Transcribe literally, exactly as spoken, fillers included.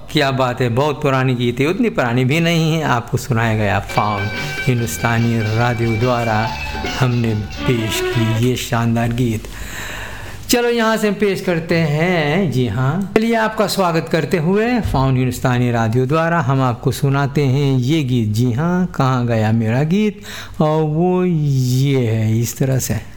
क्या बात है, बहुत पुरानी गीत है, उतनी पुरानी भी नहीं है। आपको सुनाया गया फाउंड हिंदुस्तानी रेडियो द्वारा हमने पेश की ये शानदार गीत। चलो यहाँ से हम पेश करते हैं, जी हाँ, चलिए आपका स्वागत करते हुए फाउंड हिंदुस्तानी रेडियो द्वारा हम आपको सुनाते हैं ये गीत। जी हाँ, कहाँ गया मेरा गीत, और वो ये है इस तरह से।